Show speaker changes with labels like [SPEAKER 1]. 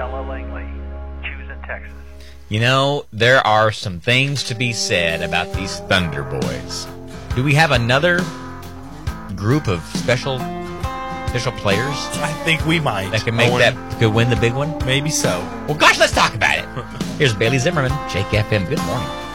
[SPEAKER 1] Ella Langley, choosing Texas.
[SPEAKER 2] You know, there are some things to be said about these Thunder Boys. Do we have another group of special players
[SPEAKER 3] I think we might.
[SPEAKER 2] that could win the big one?
[SPEAKER 3] Maybe so.
[SPEAKER 2] Well, gosh, let's talk about it. Here's Bailey Zimmerman, Jake FM. Good morning.